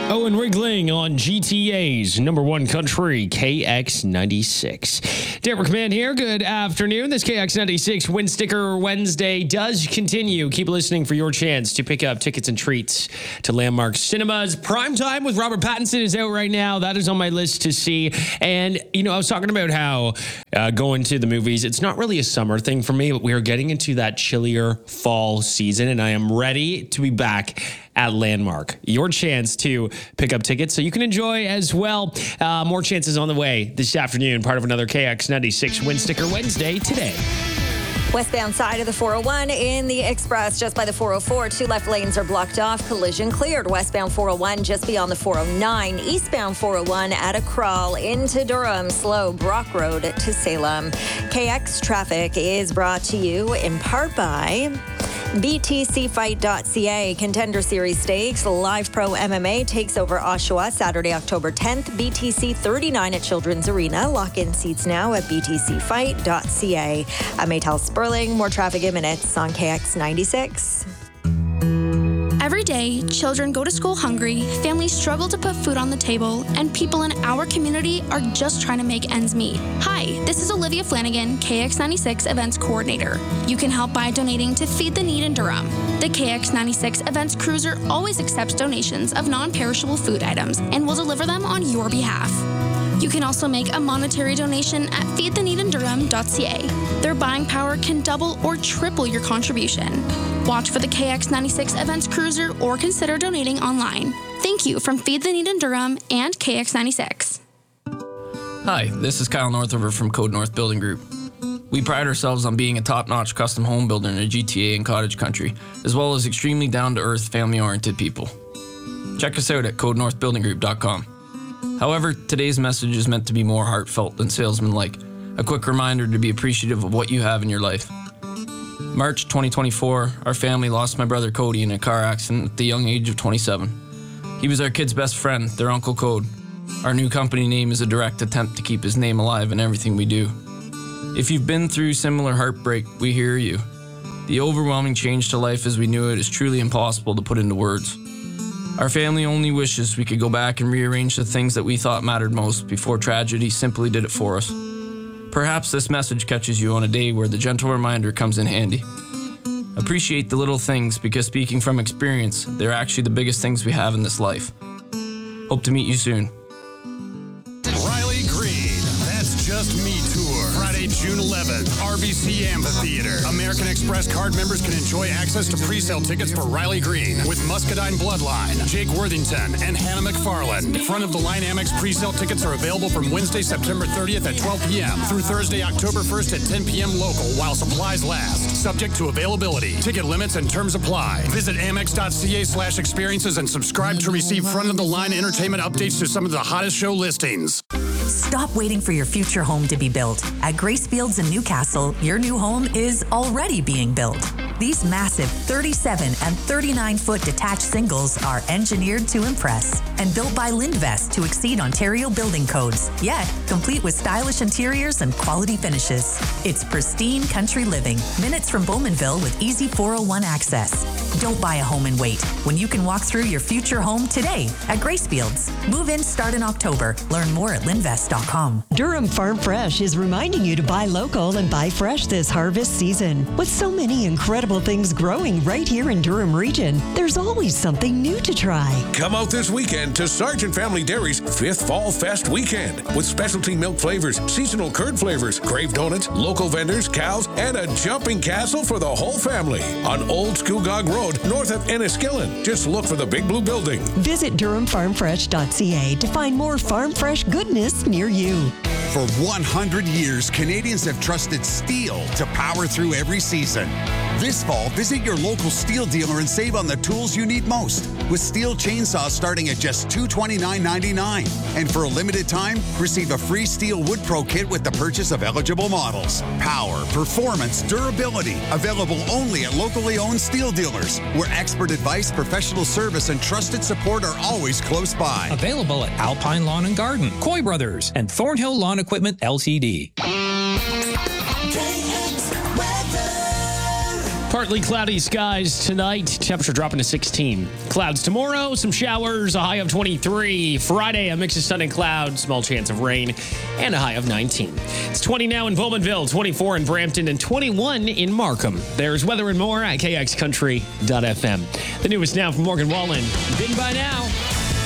Owen Wriggling on GTA's number one country, KX96. Derek McMahon here. Good afternoon. This KX96 Win Sticker Wednesday does continue. Keep listening for your chance to pick up tickets and treats to Landmark Cinemas. Primetime with Robert Pattinson is out right now. That is on my list to see. And, you know, I was talking about how going to the movies, it's not really a summer thing for me, but we are getting into that chillier fall season, and I am ready to be back at Landmark. Your chance to pick up tickets so you can enjoy as well. More chances on the way this afternoon, part of another KX96 Win Sticker Wednesday today. Westbound side of the 401 in the Express, just by the 404. Two left lanes are blocked off. Collision cleared. Westbound 401 just beyond the 409. Eastbound 401 at a crawl into Durham. Slow Brock Road to Salem. KX traffic is brought to you in part by BTCfight.ca. Contender Series Stakes. Live Pro MMA takes over Oshawa Saturday, October 10th. BTC 39 at Children's Arena. Lock in seats now at BTCfight.ca. I'm Maytal Sperling. More traffic in minutes on KX96. Every day, children go to school hungry, families struggle to put food on the table, and people in our community are just trying to make ends meet. Hi, this is Olivia Flanagan, KX96 Events Coordinator. You can help by donating to Feed the Need in Durham. The KX96 Events Cruiser always accepts donations of non-perishable food items and will deliver them on your behalf. You can also make a monetary donation at feedtheneedindurham.ca. Their buying power can double or triple your contribution. Watch for the KX96 Events Cruiser or consider donating online. Thank you from Feed the Need in Durham and KX96. Hi, this is Kyle Northover from Code North Building Group. We pride ourselves on being a top-notch custom home builder in the GTA and cottage country, as well as extremely down-to-earth, family-oriented people. Check us out at codenorthbuildinggroup.com. However, today's message is meant to be more heartfelt than salesman-like. A quick reminder to be appreciative of what you have in your life. March 2024, our family lost my brother Cody in a car accident at the young age of 27. He was our kid's best friend, their Uncle Code. Our new company name is a direct attempt to keep his name alive in everything we do. If you've been through similar heartbreak, we hear you. The overwhelming change to life as we knew it is truly impossible to put into words. Our family only wishes we could go back and rearrange the things that we thought mattered most before tragedy simply did it for us. Perhaps this message catches you on a day where the gentle reminder comes in handy. Appreciate the little things because, speaking from experience, they're actually the biggest things we have in this life. Hope to meet you soon. Riley Green, That's Just Me Tour, Friday, June 11th, RBC Amphitheater. American Express card members can enjoy access to pre-sale tickets for Riley Green with Muscadine Bloodline, Jake Worthington, and Hannah McFarland. Front-of-the-line Amex pre-sale tickets are available from Wednesday, September 30th at 12 p.m. through Thursday, October 1st at 10 p.m. local while supplies last. Subject to availability. Ticket limits and terms apply. Visit amex.ca/experiences and subscribe to receive front-of-the-line entertainment updates to some of the hottest show listings. Stop waiting for your future home to be built. At Grace Fields in Newcastle, your new home is already being built. These massive 37 and 39-foot detached singles are engineered to impress and built by Lindvest to exceed Ontario building codes, yet complete with stylish interiors and quality finishes. It's pristine country living, minutes from Bowmanville with easy 401 access. Don't buy a home and wait when you can walk through your future home today at Grace Fields. Move-ins start in October. Learn more at Lindvest.com. Durham Farm Fresh is reminding you to buy local and buy fresh this harvest season. With so many incredible things growing right here in Durham region, there's always something new to try. Come out this weekend to Sargent Family Dairy's 5th Fall Fest weekend with specialty milk flavors, seasonal curd flavors, crave donuts, local vendors, cows, and a jumping castle for the whole family on Old Scugog Road, north of Enniskillen. Just look for the Big Blue Building. Visit DurhamFarmFresh.ca to find more farm fresh goodness near you. For 100 years, Canadians have trusted steel to power through every season. This fall, visit your local steel dealer and save on the tools you need most, with steel chainsaws starting at just $229.99. And for a limited time, receive a free Steel Wood Pro kit with the purchase of eligible models. Power, performance, durability, available only at locally owned steel dealers, where expert advice, professional service, and trusted support are always close by. Available at Alpine Lawn and Garden, Coy Brothers, and Thornhill Lawn Equipment Ltd. Partly cloudy skies tonight. Temperature dropping to 16. Clouds tomorrow, some showers, a high of 23. Friday, a mix of sun and clouds, small chance of rain, and a high of 19. It's 20 now in Bowmanville, 24 in Brampton, and 21 in Markham. There's weather and more at kxcountry.fm. The newest now from Morgan Wallen. Big by now.